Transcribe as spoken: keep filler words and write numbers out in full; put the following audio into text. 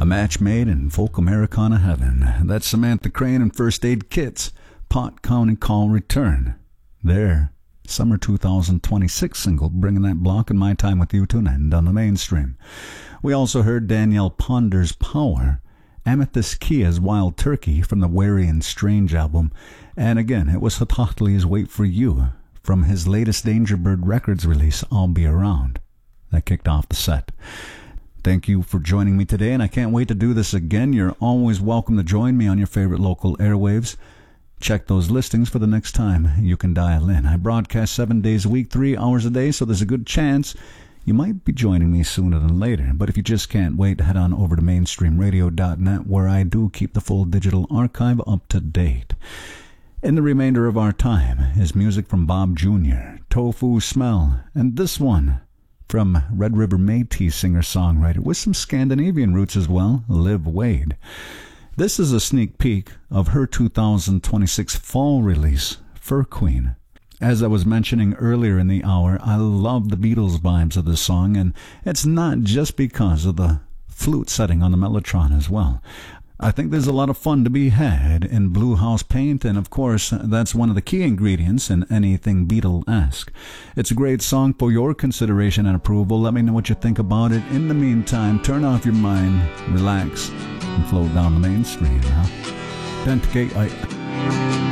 match made in folk Americana heaven. That's Samantha Crane and First Aid Kit's Pot County Call Return. Their summer two thousand twenty-six single, bringing that block and My Time With You to an end on the mainstream. We also heard Danielle Ponder's Power, Amethyst Kia's Wild Turkey from the Wary and Strange album, and again, it was Hotahli's Wait For You from his latest Dangerbird Records release, I'll Be Around. That kicked off the set. Thank you for joining me today, and I can't wait to do this again. You're always welcome to join me on your favorite local airwaves. Check those listings for the next time you can dial in. I broadcast seven days a week, three hours a day, so there's a good chance you might be joining me sooner than later. But if you just can't wait, head on over to mainstream radio dot net, where I do keep the full digital archive up to date. In the remainder of our time is music from Bob Junior, Tofu Smell, and this one from Red River Métis singer-songwriter with some Scandinavian roots as well, Liv Wade. This is a sneak peek of her two thousand twenty-six fall release, Fur Queen. As I was mentioning earlier in the hour, I love the Beatles vibes of this song, and it's not just because of the flute setting on the Mellotron as well. I think there's a lot of fun to be had in Blue House Paint, and of course, that's one of the key ingredients in anything Beatle-esque. It's a great song for your consideration and approval. Let me know what you think about it. In the meantime, turn off your mind, relax, and float down the mainstream. Huh? Penticate, I...